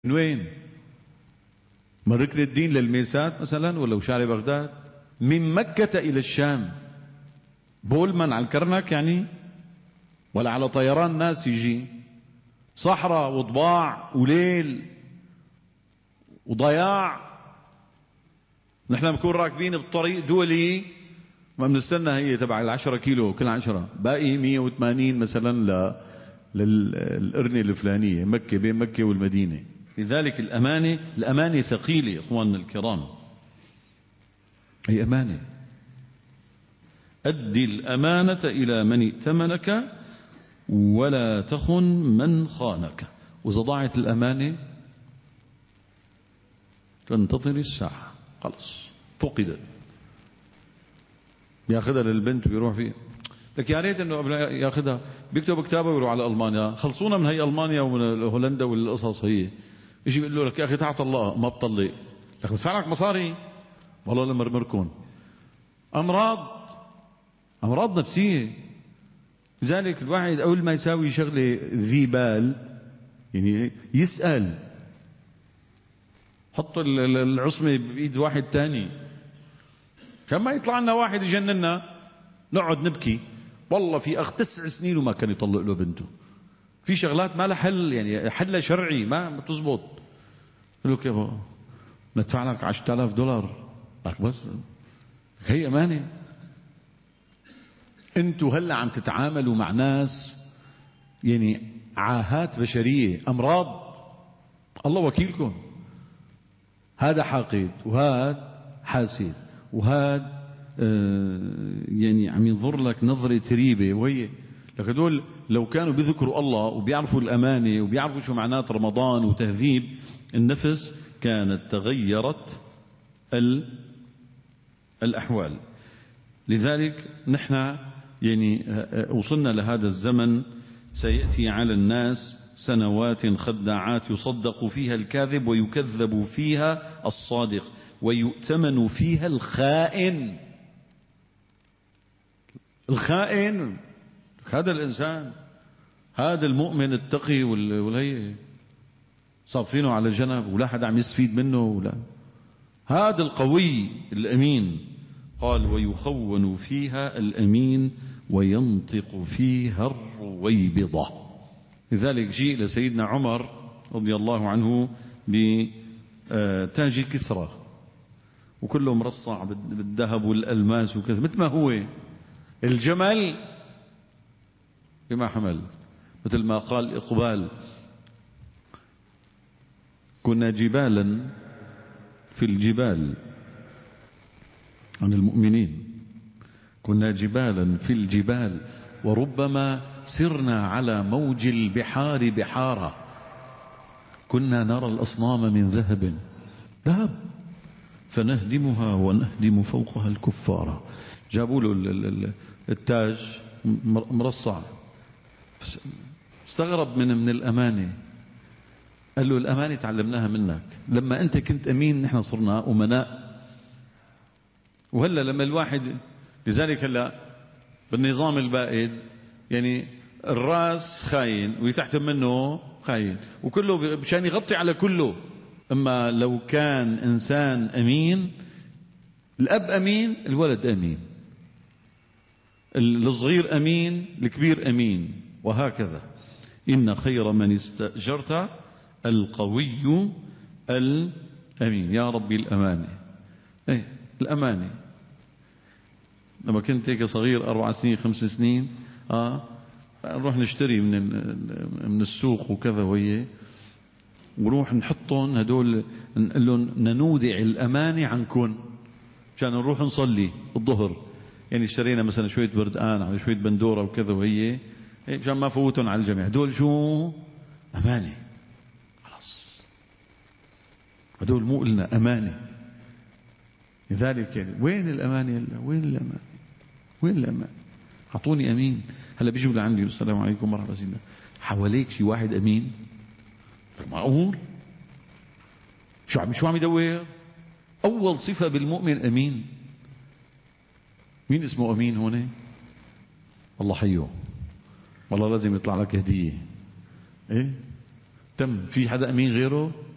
من وين؟ من ركن الدين للميسات مثلا ولا وشارع بغداد؟ من مكة إلى الشام. بولمان على الكرنك يعني، ولا على طيران ناس يجي؟ صحراء وضباع وليل وضياع. نحن بنكون راكبين بطريق دولي ما بنستنى هي تبع 10 كيلو كل 10، باقي 180 مثلا للقرنة الفلانية، مكة، بين مكة والمدينة. لذلك الأمانة ثقيلة إخواننا الكرام، هي أمانة. أدي الأمانة إلى من ائتمنك ولا تخن من خانك. وإذا ضاعت الأمانة تنتظر الساعة، خلص فقدت. ياخذها للبنت ويروح فيها، لك يا ريت انه ياخذها بيكتب كتابه ويروح على المانيا. خلصونا من هي المانيا ومن هولندا والقصص. هي يجي بيقول له لك يا اخي تعال طلقها، ما بطلق. لك بدفع لك مصاري والله لمرمركم. امراض نفسيه. لذلك الواحد اول ما يساوي شغله ذي بال يعني يسال، حط العصمه بايد واحد تاني عشان ما يطلع لنا واحد يجننا نقعد نبكي. والله في اخ 9 سنين وما كان يطلق له بنته. في شغلات ما لها حل، يعني حل شرعي ما بتزبط. قال له كيف ندفع لك $10,000؟ لك بس هي امانه. انتوا هلا عم تتعاملوا مع ناس يعني عاهات بشريه، امراض. الله وكيلكم. هذا حاقد وهذا حاسد وهذا يعني عم ينظر لك نظرة ريبة. وهي لك هدول لو كانوا بيذكروا الله وبيعرفوا الأمانة وبيعرفوا شو معنات رمضان وتهذيب النفس كانت تغيرت الأحوال. لذلك نحن يعني وصلنا لهذا الزمن. سيأتي على الناس سنوات خداعات يصدق فيها الكاذب ويكذب فيها الصادق ويؤتمن فيها الخائن. الخائن هذا الإنسان، هذا المؤمن التقي والهي صافينه على جنب ولا حدا عم يستفيد منه ولا. هذا القوي الأمين قال ويخون فيها الأمين وينطق فيها الرويبضة. لذلك جيء لسيدنا عمر رضي الله عنه بتاج كسرى وكله مرصع بالذهب والألماس وكذا، مثل ما هو الجمل بما حمل. مثل ما قال إقبال كنا جبالا في الجبال عن المؤمنين، كنا جبالا في الجبال وربما سرنا على موج البحار بحارا، كنا نرى الأصنام من ذهب فنهدمها ونهدم فوقها الكفار. جابوا له التاج مرصع، استغرب من الأمانة. قال له الأمانة تعلمناها منك، لما أنت كنت أمين نحن صرنا أمناء. وهلا لما الواحد، لذلك هلا بالنظام البائد يعني الراس خاين ويتحت منه خاين وكله مشان يغطي على كله. اما لو كان انسان امين، الاب امين الولد امين، الصغير امين الكبير امين، وهكذا. ان خير من استأجرت القوي الامين. يا ربي الامانه، الامانه. لما كنت هيك صغير 4 سنين 5 سنين نروح نشتري من السوق وكذا، وهي ونروح نحطهم هدول نقول لهم ننودع الأمانة عنكم عشان نروح نصلي الظهر. يعني اشترينا مثلا شوية بردقان على شوية بندورة وكذا، وهي عشان ما فوتهم على الجميع. هدول شو؟ أمانة. خلاص هدول مو قلنا أمانة. لذلك يعني وين الأمانة؟ وين الأمانة؟ وين الأمانة؟ أعطوني أمين. هلا بيجوا لعندي السلام عليكم مرحبا سيدنا، حواليك شي واحد أمين؟ معقول؟ شو عم يدور؟ أول صفة بالمؤمن أمين. مين اسمه أمين هون؟ الله حيه، والله لازم يطلع لك هدية. إيه؟ تم في حدا أمين غيره؟